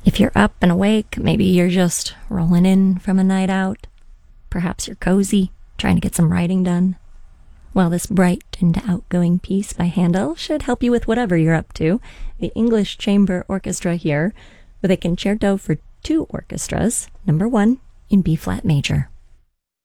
If you're up and awake, maybe you're just rolling in from a night out. Perhaps you're cozy, trying to get some writing done. Well, this bright and outgoing piece by Handel should help you with whatever you're up to. The English Chamber Orchestra here with a concerto for two orchestras, number 1 in B-flat major.